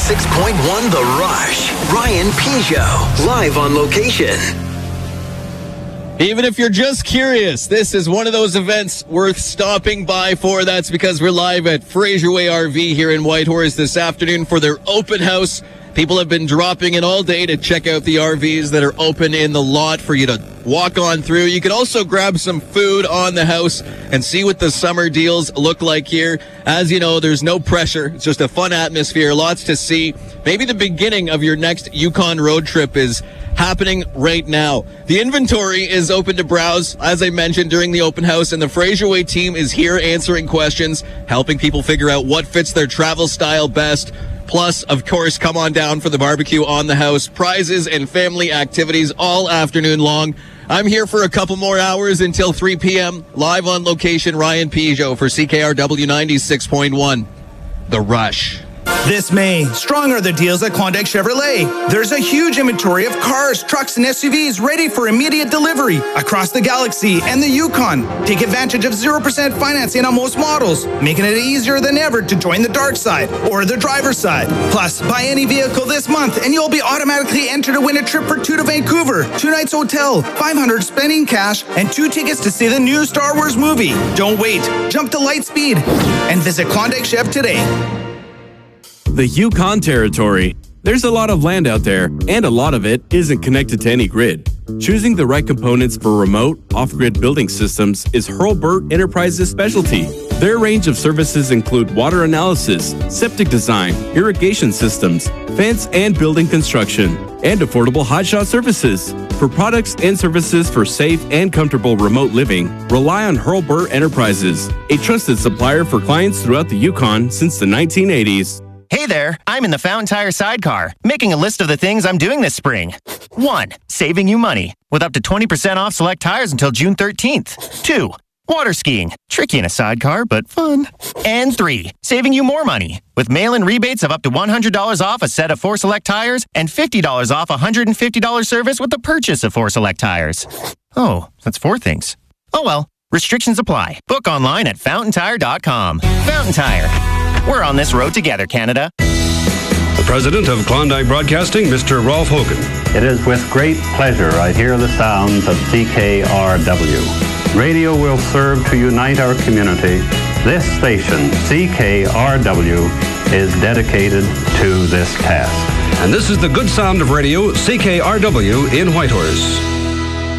96.1 The Rush. Ryan Peugeot, live on location. Even if you're just curious, this is one of those events worth stopping by for. That's because we're live at Fraser Way RV here in Whitehorse this afternoon for their open house. People have been dropping in all day to check out the RVs that are open in the lot for you to walk on through. You can also grab some food on the house and see what the summer deals look like here. As you know, there's no pressure. It's just a fun atmosphere, lots to see. Maybe the beginning of your next Yukon road trip is happening right now. The inventory is open to browse, as I mentioned, during the open house, and the Fraser Way team is here answering questions, helping people figure out what fits their travel style best. Plus, of course, come on down for the barbecue on the house, prizes and family activities all afternoon long. I'm here for a couple more hours until 3 p.m. Live on location, Ryan Peugeot for CKRW 96.1. The Rush. This May, strong are the deals at Klondike Chevrolet. There's a huge inventory of cars, trucks, and SUVs ready for immediate delivery across the Galaxy and the Yukon. Take advantage of 0% financing on most models, making it easier than ever to join the dark side or the driver's side. Plus, buy any vehicle this month and you'll be automatically entered to win a trip for 2 to Vancouver, 2 nights hotel, $500 spending cash, and 2 tickets to see the new Star Wars movie. Don't wait. Jump to Lightspeed and visit Klondike Chev today. The Yukon Territory. There's a lot of land out there, and a lot of it isn't connected to any grid. Choosing the right components for remote, off-grid building systems is Hurlburt Enterprises' specialty. Their range of services include water analysis, septic design, irrigation systems, fence and building construction, and affordable hotshot services. For products and services for safe and comfortable remote living, rely on Hurlburt Enterprises, a trusted supplier for clients throughout the Yukon since the 1980s. Hey there, I'm in the Fountain Tire sidecar, making a list of the things I'm doing this spring. 1. Saving you money, with up to 20% off select tires until June 13th. 2. Water skiing, tricky in a sidecar, but fun. And 3. Saving you more money, with mail-in rebates of up to $100 off a set of 4 select tires and $50 off a $150 service with the purchase of 4 select tires. Oh, that's 4 things. Oh well, restrictions apply. Book online at fountaintire.com. Fountain Tire. We're on this road together, Canada. The president of Klondike Broadcasting, Mr. Rolf Hogan. It is with great pleasure I hear the sounds of CKRW. Radio will serve to unite our community. This station, CKRW, is dedicated to this task. And this is the good sound of radio, CKRW in Whitehorse.